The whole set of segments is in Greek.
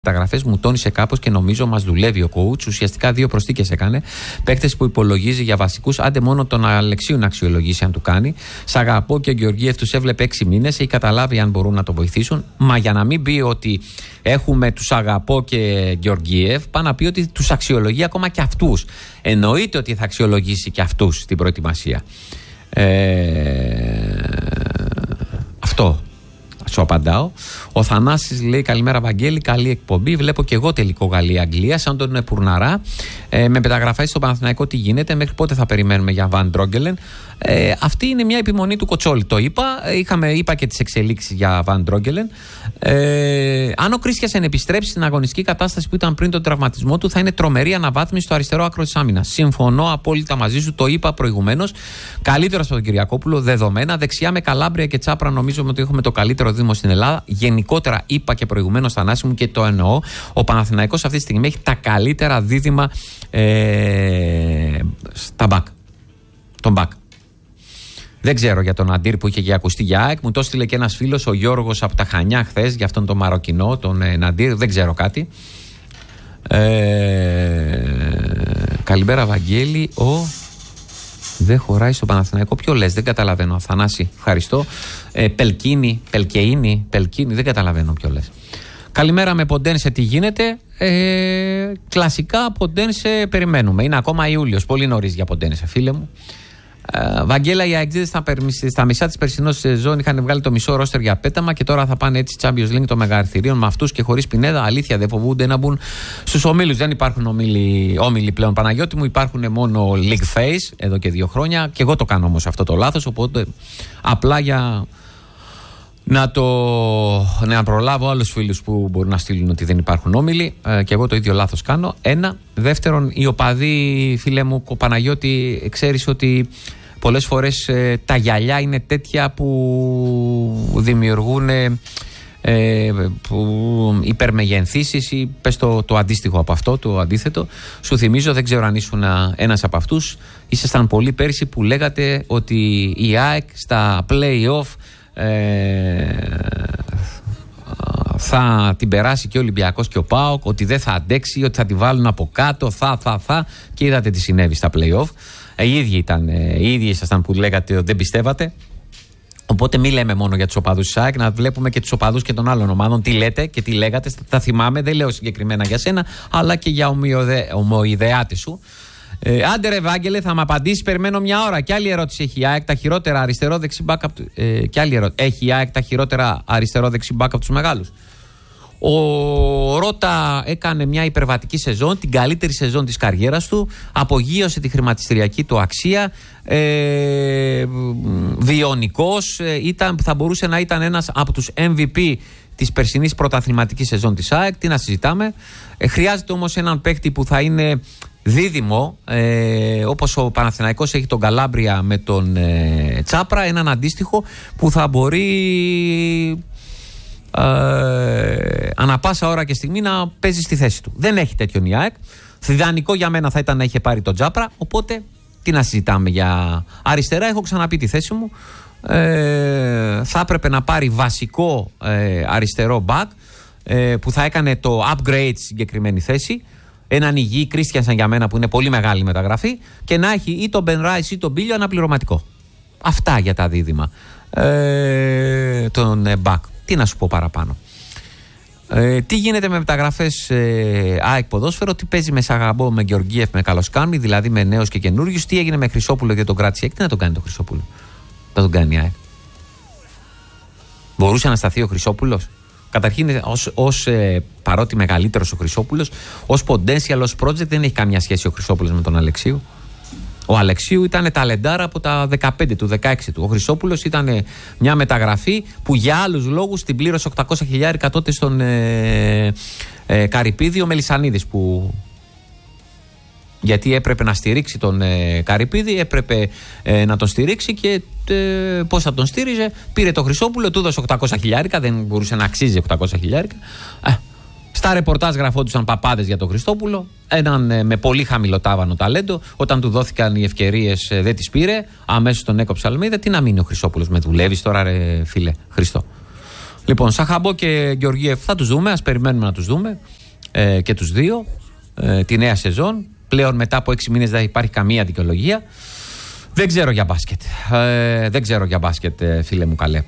μεταγραφές μου τόνισε κάπως και νομίζω μας δουλεύει ο coach. Ουσιαστικά 2 προσθήκες έκανε. Παίκτες που υπολογίζει για βασικούς, άντε μόνο τον Αλεξίου να αξιολογήσει αν του κάνει. Σαγαπό και ο Γεωργίευ τους έβλεπε 6 μήνες, έχει καταλάβει αν μπορούν να το βοηθήσουν. Μα για να μην πει ότι έχουμε τους Σαγαπό και Γεωργίευ, πάει να πει ότι τους αξιολογεί ακόμα και αυτούς. Εννοείται ότι θα αξιολογήσει και αυτούς στην προετοιμασία. Αυτό. Σου απαντάω. Ο Θανάσης λέει: καλημέρα, Βαγγέλη. Καλή εκπομπή. Βλέπω και εγώ τελικό Γαλλία-Αγγλία, σαν τον Πουρναρά. Με μεταγραφές στο Παναθηναϊκό, τι γίνεται, μέχρι πότε θα περιμένουμε για Βαν Ντρόγκελεν. Αυτή είναι μια επιμονή του Κοτσόλη. Το είπα. Είπα και τις εξελίξεις για Βαν Ντρόγκελεν. Αν ο Κρίστιανσεν επιστρέψει στην αγωνιστική κατάσταση που ήταν πριν τον τραυματισμό του, θα είναι τρομερή αναβάθμιση στο αριστερό άκρο της άμυνας. Συμφωνώ απόλυτα μαζί σου. Το είπα προηγουμένως. Καλύτερο από τον Κυριακόπουλο, δεδομένα. Δεξιά με Καλάμπρια και Τσάπρα νομίζουμε ότι έχουμε το καλύτερο δίδυμο στην Ελλάδα. Γενικότερα, είπα και προηγουμένως, Θανάση μου, και το εννοώ. Ο Παναθηναϊκός αυτή τη στιγμή έχει τα καλύτερα δίδυμα στα μπακ. Τον μπακ. Δεν ξέρω για τον Αντίρ που είχε και ακουστεί για ΑΕΚ. Μου το έστειλε και ένας φίλος, ο Γιώργος από τα Χανιά, χθες, για αυτόν τον Μαροκινό, τον Αντίρ. Δεν ξέρω κάτι. Καλημέρα, Βαγγέλη. Δεν χωράει στο Παναθηναϊκό. Ποιο λες, δεν καταλαβαίνω. Αθανάση, ευχαριστώ. Πελκεΐνη, δεν καταλαβαίνω ποιο λες. Καλημέρα, με Ποντένσε, τι γίνεται. Κλασικά Ποντένσε περιμένουμε. Είναι ακόμα Ιούλιος, πολύ νωρίς για Ποντένσε, φίλε μου. Βαγγέλα, οι αεξίδες στα μισά της περσινής σεζόν είχαν βγάλει το μισό ρόστερ για πέταμα και τώρα θα πάνε έτσι Champions League των μεγαθυρίων με αυτούς και χωρίς Πινέδα. Αλήθεια, δεν φοβούνται να μπουν στους ομίλους. Δεν υπάρχουν όμιλοι πλέον, Παναγιώτη μου. Υπάρχουν μόνο League Phase εδώ και 2 χρόνια. Και εγώ το κάνω όμως αυτό το λάθος. Οπότε απλά για να προλάβω άλλους φίλους που μπορούν να στείλουν ότι δεν υπάρχουν όμιλοι, και εγώ το ίδιο λάθος κάνω. Ένα. Δεύτερον, οι οπαδοί, φίλε μου, ο Παναγιώτη, ξέρεις ότι πολλές φορές τα γυαλιά είναι τέτοια που δημιουργούν υπερμεγενθήσεις ή πες το αντίστοιχο από αυτό, το αντίθετο. Σου θυμίζω, δεν ξέρω αν ήσουν ένας από αυτούς, ήσασταν πολλοί πέρσι που λέγατε ότι η ΑΕΚ στα play-off θα την περάσει και ο Ολυμπιακός και ο ΠΑΟΚ, ότι δεν θα αντέξει, ότι θα τη βάλουν από κάτω, και είδατε τι συνέβη στα play-off. Οι ίδιοι ήσασταν που λέγατε ότι δεν πιστεύατε. Οπότε μην λέμε μόνο για τους οπαδούς της ΑΕΚ, να βλέπουμε και τους οπαδούς και των άλλων ομάδων τι λέτε και τι λέγατε. Τα θυμάμαι, δεν λέω συγκεκριμένα για σένα, αλλά και για ομοειδεάτες σου. Άντε ρε Βάγγελε, θα με απαντήσει. Περιμένω μια ώρα. Και άλλη ερώτηση έχει η ΑΕΚ, τα χειρότερα αριστερό-δεξί μπακ από έχει η ΑΕΚ τα χειρότερα αριστερό-δεξί μπακ από τους μεγάλους. Ο Ρώτα έκανε μια υπερβατική σεζόν, την καλύτερη σεζόν της καριέρας του. Απογείωσε τη χρηματιστηριακή του αξία. Βιονικός. Θα μπορούσε να ήταν ένας από τους MVP της περσινής πρωταθληματικής σεζόν της ΑΕΚ. Τι να συζητάμε. Χρειάζεται όμως έναν παίκτη που θα είναι δίδυμο, όπως ο Παναθηναϊκός έχει τον Καλάμπρια με τον Τσάπρα, έναν αντίστοιχο που θα μπορεί ανά πάσα ώρα και στιγμή να παίζει στη θέση του. Δεν έχει τέτοιον η ΑΕΚ. Ιδανικό για μένα θα ήταν να είχε πάρει τον Τσάπρα, οπότε τι να συζητάμε για αριστερά. Έχω ξαναπεί τη θέση μου. Θα έπρεπε να πάρει βασικό αριστερό back που θα έκανε το upgrade στη συγκεκριμένη θέση. Έναν υγιή Κρίστιανσεν για μένα που είναι πολύ μεγάλη μεταγραφή, και να έχει ή τον Μπεν Ράις ή τον Μπίλιο αναπληρωματικό. Αυτά για τα δίδυμα. Τον μπακ. Τι να σου πω παραπάνω. Τι γίνεται με μεταγραφές ΑΕΚ ποδόσφαιρο, τι παίζει με Σαγαμπό, με Γεωργίευ, με Καλοσκάνη, δηλαδή με νέους και καινούριους, τι έγινε με Χρυσόπουλο και τον Κρατσιέκ, τι να τον κάνει τον Χρυσόπουλο. Θα τον κάνει η ΑΕΚ. Μπορούσε να σταθεί ο Χρυσόπουλος. Καταρχήν, παρότι μεγαλύτερος ο Χρυσόπουλος, ως potential, ως project, δεν έχει καμία σχέση ο Χρυσόπουλος με τον Αλεξίου. Ο Αλεξίου ήταν ταλεντάρα από τα 15 του, 16 του. Ο Χρυσόπουλος ήταν μια μεταγραφή που για άλλους λόγους την πλήρωσε 800.000 τότε στον Καρυπίδη ο Μελισσανίδης, γιατί έπρεπε να στηρίξει τον Καρυπίδη, έπρεπε να τον στηρίξει και πώς θα τον στήριζε. Πήρε το Χρυσόπουλο, του έδωσε 800.000, δεν μπορούσε να αξίζει 800.000. Στα ρεπορτάζ γραφόντουσαν παπάδες για τον Χριστόπουλο. Έναν με πολύ χαμηλό τάβανο ταλέντο. Όταν του δόθηκαν οι ευκαιρίες δεν τις πήρε. Αμέσως τον έκοψε Αλμέιδα. Τι να μείνει ο Χρυσόπουλος, με δουλεύεις τώρα, ρε φίλε Χριστό. Λοιπόν, Σαχαμπό και Γεωργίευ θα τους δούμε, ας περιμένουμε να τους δούμε και τους δύο τη νέα σεζόν. Πλέον μετά από 6 μήνες δεν υπάρχει καμία δικαιολογία. Δεν ξέρω για μπάσκετ. Δεν ξέρω για μπάσκετ, φίλε μου καλέ.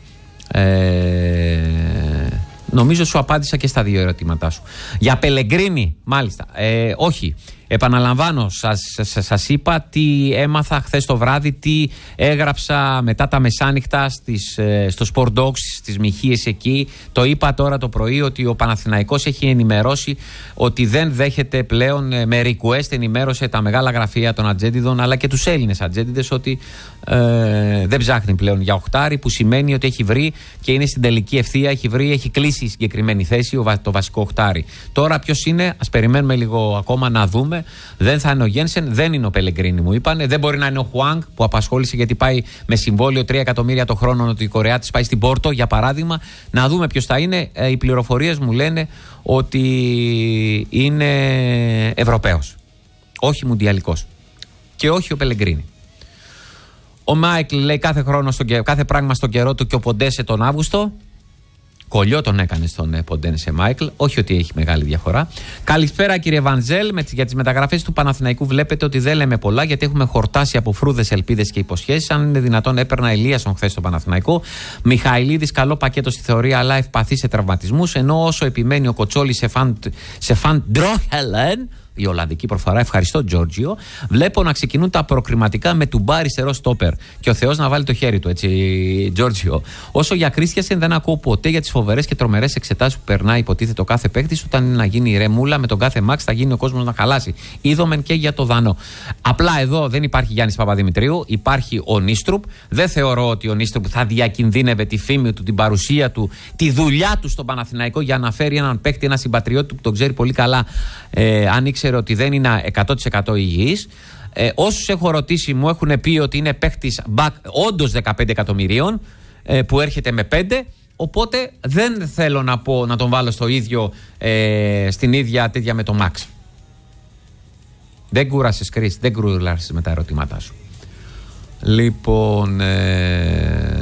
Νομίζω σου απάντησα και στα δύο ερωτήματά σου. Για Πελεγκρίνη, μάλιστα. Όχι. Επαναλαμβάνω, σας είπα τι έμαθα χθες το βράδυ, τι έγραψα μετά τα μεσάνυχτα στο Sport Dogs, στις Μιχίες εκεί. Το είπα τώρα το πρωί ότι ο Παναθηναϊκός έχει ενημερώσει ότι δεν δέχεται πλέον, με request ενημέρωσε τα μεγάλα γραφεία των ατζέντιδων αλλά και τους Έλληνες ατζέντιδες ότι δεν ψάχνει πλέον για οχτάρι, που σημαίνει ότι έχει βρει και είναι στην τελική ευθεία, έχει κλείσει η συγκεκριμένη θέση το βασικό οχτάρι. Τώρα ποιος είναι, ας περιμένουμε λίγο ακόμα να δούμε. Δεν θα είναι ο Γένσεν, δεν είναι ο Πελεγκρίνη, μου είπανε. Δεν μπορεί να είναι ο Χουάνγκ που απασχόλησε γιατί πάει με συμβόλαιο 3 εκατομμύρια το χρόνο ότι η Κορεά της πάει στην Πόρτο, για παράδειγμα. Να δούμε ποιος θα είναι. Οι πληροφορίες μου λένε ότι είναι Ευρωπαίος. Όχι μουντιαλικός. Και όχι ο Πελεγκρίνη. Ο Μάικλ λέει κάθε πράγμα στον καιρό του και ο Ποντέσε τον Αύγουστο. Κολλιό τον έκανε στον Ποντένσε Μάικλ. Όχι ότι έχει μεγάλη διαφορά. Καλησπέρα κύριε Βαντζέλ. Για τις μεταγραφές του Παναθηναϊκού βλέπετε ότι δεν λέμε πολλά γιατί έχουμε χορτάσει από φρούδες, ελπίδες και υποσχέσεις. Αν είναι δυνατόν, έπαιρνα Ελίασον χθες στο Παναθηναϊκό. Μιχαηλίδης, καλό πακέτο στη θεωρία, αλλά ευπαθή σε τραυματισμούς. Ενώ όσο επιμένει ο Κοτσόλης σε φαν Ντρόχελεν, η Ολλανδική προφορά, ευχαριστώ Τζόρτζιο. Βλέπω να ξεκινούν τα προκριματικά με τουμπά αριστερό στόπερ. Και ο Θεός να βάλει το χέρι του, έτσι, Τζόρτζιο. Όσο για Κρίστιανσεν, δεν ακούω ποτέ για τις φοβερές και τρομερές εξετάσεις που περνάει, υποτίθεται ο κάθε παίκτης. Όταν είναι να γίνει η ρεμούλα με τον κάθε μάξ, θα γίνει ο κόσμος να χαλάσει. Είδομεν και για το Δανό. Απλά εδώ δεν υπάρχει Γιάννης Παπαδημητρίου, υπάρχει ο Νίστρουπ. Δεν θεωρώ ότι ο Νίστρουπ θα διακινδύνευε τη φήμη του, την παρουσία του, τη δουλειά του στον Παναθηναϊκό για να φέρει έναν παίκτη, ένα συμπατριώτη που τον ξέρει πολύ καλά, αν ήξερε ότι δεν είναι 100% υγιής. Όσους έχω ρωτήσει μου έχουν πει ότι είναι παίκτης όντως 15 εκατομμυρίων που έρχεται με 5. Οπότε δεν θέλω να τον βάλω στο ίδιο, στην ίδια τέτοια με τον Μαξ. Δεν κούρασες, Κρίς, δεν κούρασες με τα ερωτήματά σου. Λοιπόν,